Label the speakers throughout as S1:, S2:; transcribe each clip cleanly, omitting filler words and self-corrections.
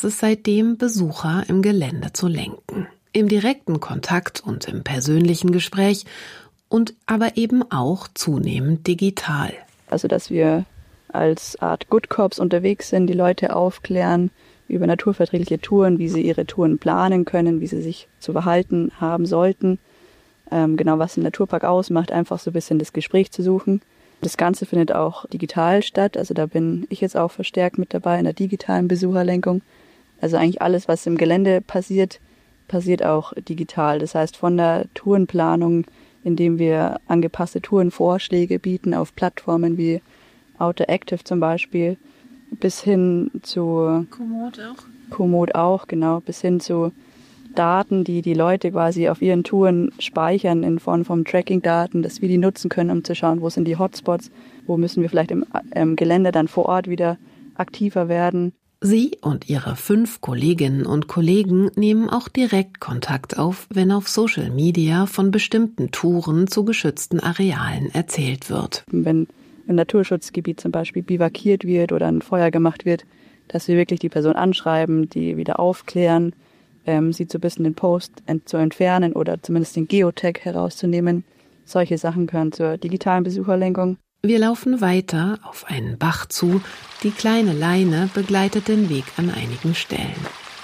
S1: weiß es seitdem, Besucher im Gelände zu lenken. Im direkten Kontakt und im persönlichen Gespräch und aber eben auch zunehmend digital.
S2: Also dass wir als Art Good Cops unterwegs sind, die Leute aufklären über naturverträgliche Touren, wie sie ihre Touren planen können, wie sie sich zu verhalten haben sollten. Genau, was den Naturpark ausmacht, einfach so ein bisschen das Gespräch zu suchen. Das Ganze findet auch digital statt, also da bin ich jetzt auch verstärkt mit dabei in der digitalen Besucherlenkung. Also eigentlich alles, was im Gelände passiert auch digital. Das heißt von der Tourenplanung, indem wir angepasste Tourenvorschläge bieten auf Plattformen wie Outdoor Active zum Beispiel, bis hin zu Komoot auch, genau, bis hin zu Daten, die die Leute quasi auf ihren Touren speichern in Form von Tracking-Daten, dass wir die nutzen können, um zu schauen, wo sind die Hotspots, wo müssen wir vielleicht im Gelände dann vor Ort wieder aktiver werden.
S1: Sie und ihre 5 Kolleginnen und Kollegen nehmen auch direkt Kontakt auf, wenn auf Social Media von bestimmten Touren zu geschützten Arealen erzählt wird.
S2: Wenn im Naturschutzgebiet zum Beispiel bivakiert wird oder ein Feuer gemacht wird, dass wir wirklich die Person anschreiben, die wieder aufklären, sie so ein bisschen den Post zu entfernen oder zumindest den Geotag herauszunehmen. Solche Sachen gehören zur digitalen Besucherlenkung.
S1: Wir laufen weiter auf einen Bach zu. Die kleine Leine begleitet den Weg an einigen Stellen.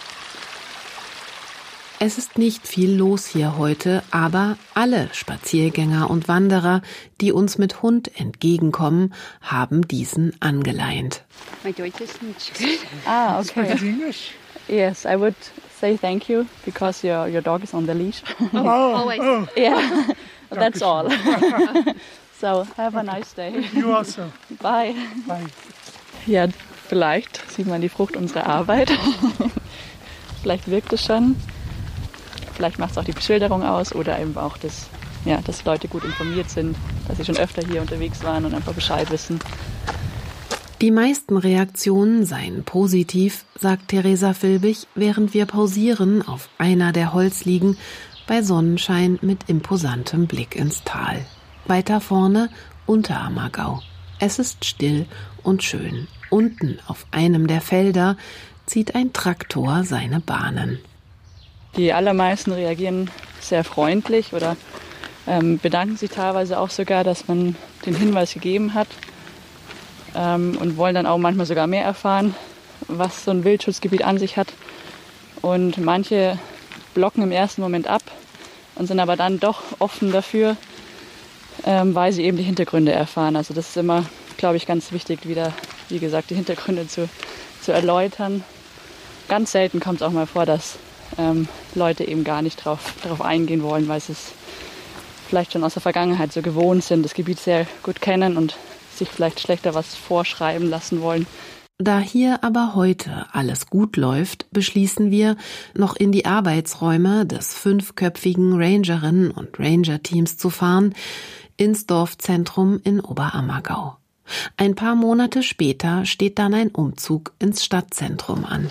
S1: Es ist nicht viel los hier heute, aber alle Spaziergänger und Wanderer, die uns mit Hund entgegenkommen, haben diesen angeleint.
S3: My Deutsch is nicht good.
S2: Ah, okay.
S4: English?
S2: Yes, I would say thank you because your dog is on the leash.
S3: Always.
S2: Yeah, that's all. So, have a nice day.
S4: You also.
S2: Bye.
S4: Bye.
S2: Ja, vielleicht sieht man die Frucht unserer Arbeit. Vielleicht wirkt es schon. Vielleicht macht es auch die Beschilderung aus oder eben auch, dass Leute gut informiert sind, dass sie schon öfter hier unterwegs waren und einfach Bescheid wissen.
S1: Die meisten Reaktionen seien positiv, sagt Theresa Filbig, während wir pausieren auf einer der Holzliegen bei Sonnenschein mit imposantem Blick ins Tal. Weiter vorne Unterammergau. Es ist still und schön. Unten auf einem der Felder zieht ein Traktor seine Bahnen.
S2: Die allermeisten reagieren sehr freundlich oder bedanken sich teilweise auch sogar, dass man den Hinweis gegeben hat und wollen dann auch manchmal sogar mehr erfahren, was so ein Wildschutzgebiet an sich hat. Und manche blocken im ersten Moment ab und sind aber dann doch offen dafür, weil sie eben die Hintergründe erfahren. Also das ist immer, glaube ich, ganz wichtig, wieder, wie gesagt, die Hintergründe zu erläutern. Ganz selten kommt es auch mal vor, dass Leute eben gar nicht darauf eingehen wollen, weil sie es vielleicht schon aus der Vergangenheit so gewohnt sind, das Gebiet sehr gut kennen und sich vielleicht schlechter was vorschreiben lassen wollen.
S1: Da hier aber heute alles gut läuft, beschließen wir, noch in die Arbeitsräume des 5-köpfigen Rangerinnen- und Ranger-Teams zu fahren, ins Dorfzentrum in Oberammergau. Ein paar Monate später steht dann ein Umzug ins Stadtzentrum an.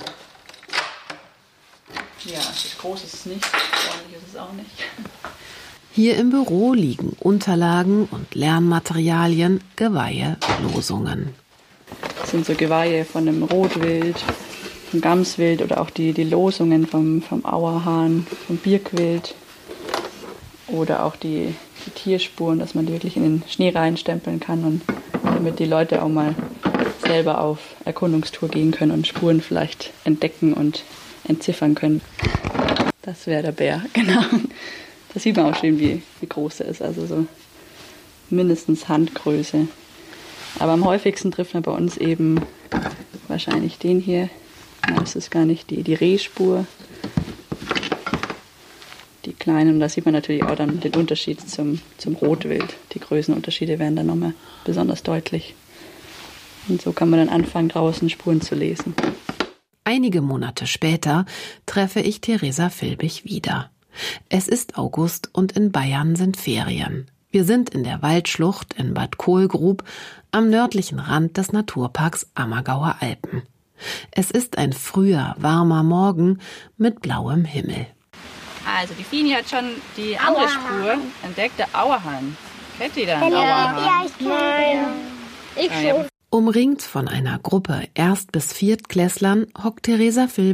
S2: Ja, so groß ist es nicht, ordentlich ist es auch nicht.
S1: Hier im Büro liegen Unterlagen und Lernmaterialien, Geweihe, Losungen.
S2: Das sind so Geweihe von einem Rotwild, vom Gamswild oder auch die Losungen vom Auerhahn, vom Birkwild oder auch die Tierspuren, dass man die wirklich in den Schnee reinstempeln kann und damit die Leute auch mal selber auf Erkundungstour gehen können und Spuren vielleicht entdecken und entziffern können. Das wäre der Bär, genau. Da sieht man auch schön, wie groß er ist, also so mindestens Handgröße. Aber am häufigsten trifft man bei uns eben wahrscheinlich den hier. Nein, das ist gar nicht die Rehspur. Die kleinen, und da sieht man natürlich auch dann den Unterschied zum Rotwild. Die Größenunterschiede werden dann nochmal besonders deutlich. Und so kann man dann anfangen, draußen Spuren zu lesen.
S1: Einige Monate später treffe ich Theresa Filbig wieder. Es ist August und in Bayern sind Ferien. Wir sind in der Waldschlucht in Bad Kohlgrub am nördlichen Rand des Naturparks Ammergauer Alpen. Es ist ein früher, warmer Morgen mit blauem Himmel.
S2: Also die Fini hat schon die andere Spur entdeckt, der Auerhahn. Kennt ihr den Auerhahn?
S3: Ja, ich kenne. Ich schon.
S1: Umringt von einer Gruppe Erst- bis Viertklässlern hockt Theresa Filbig